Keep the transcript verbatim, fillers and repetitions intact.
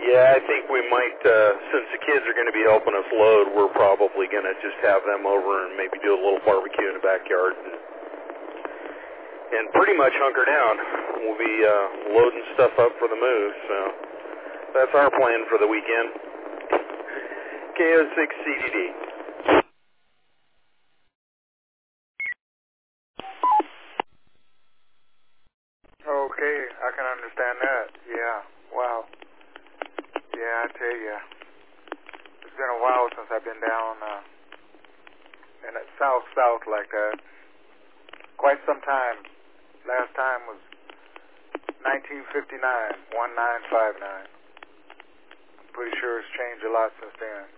Yeah, I think we might, uh, since the kids are going to be helping us load, we're probably going to just have them over and maybe do a little barbecue in the backyard and, and pretty much hunker down. We'll be uh, loading stuff up for the move, so that's our plan for the weekend. K O six C D D. Okay, I can understand that. Yeah, wow. Yeah, I tell you, it's been a while since I've been down uh, in that south-south like that. Quite some time. Last time was nineteen fifty-nine, nineteen fifty-nine. I'm pretty sure it's changed a lot since then.